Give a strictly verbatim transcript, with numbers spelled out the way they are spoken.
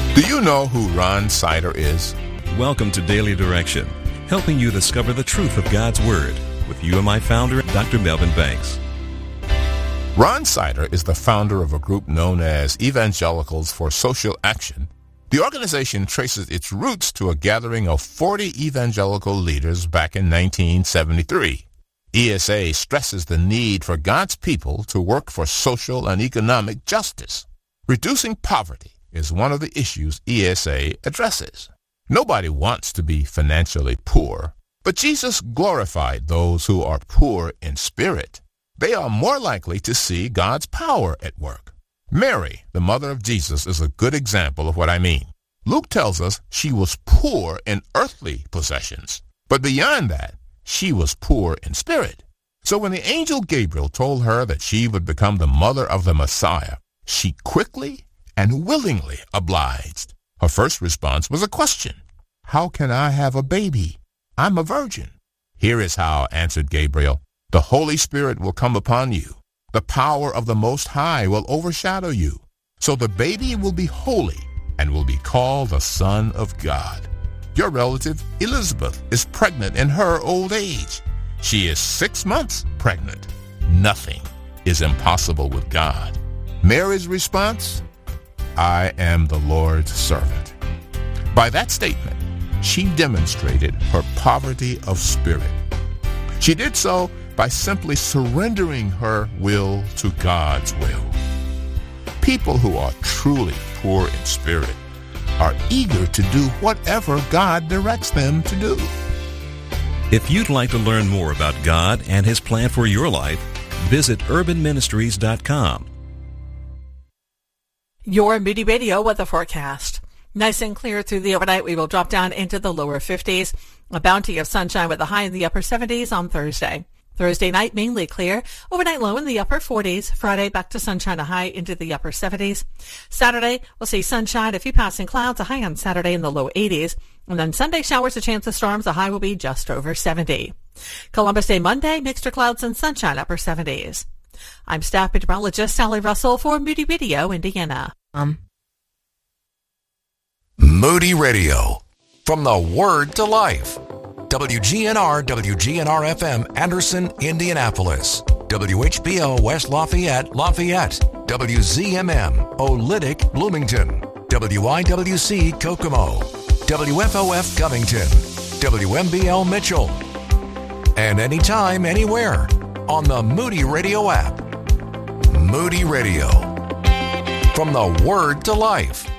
Do you know who Ron Sider is? Welcome to Daily Direction, helping you discover the truth of God's Word with U M I founder, Doctor Melvin Banks. Ron Sider is the founder of a group known as Evangelicals for Social Action. The organization traces its roots to a gathering of forty evangelical leaders back in nineteen seventy-three. E S A stresses the need for God's people to work for social and economic justice. Reducing poverty is one of the issues E S A addresses. Nobody wants to be financially poor, but Jesus glorified those who are poor in spirit. They are more likely to see God's power at work. Mary, the mother of Jesus, is a good example of what I mean. Luke tells us she was poor in earthly possessions, but beyond that, she was poor in spirit. So when the angel Gabriel told her that she would become the mother of the Messiah, she quickly and willingly obliged. Her first response was a question. How can I have a baby? I'm a virgin. Here is how, answered Gabriel. The Holy Spirit will come upon you. The power of the Most High will overshadow you. So the baby will be holy and will be called the Son of God. Your relative Elizabeth is pregnant in her old age. She is six months pregnant. Nothing is impossible with God. Mary's response? I am the Lord's servant. By that statement, she demonstrated her poverty of spirit. She did so by simply surrendering her will to God's will. People who are truly poor in spirit are eager to do whatever God directs them to do. If you'd like to learn more about God and His plan for your life, visit urban ministries dot com. Your Moody Radio weather forecast. Nice and clear through the overnight. We will drop down into the lower fifties. A bounty of sunshine with a high in the upper seventies on Thursday. Thursday night, mainly clear. Overnight low in the upper forties. Friday, back to sunshine, a high into the upper seventies. Saturday, we'll see sunshine, a few passing clouds, a high on Saturday in the low eighties. And then Sunday, showers, a chance of storms, a high will be just over seventy. Columbus Day Monday, mixed clouds and sunshine, upper seventies. I'm staff meteorologist Sally Russell for Moody Radio, Indiana. Um. Moody Radio, from the Word to Life. W G N R, W G N R F M, Anderson, Indianapolis. W H B O, West Lafayette, Lafayette. W Z M M, Olytic, Bloomington. W I W C, Kokomo. W F O F, Covington. W M B L, Mitchell. And anytime, anywhere, on the Moody Radio app. Moody Radio, from the Word to Life.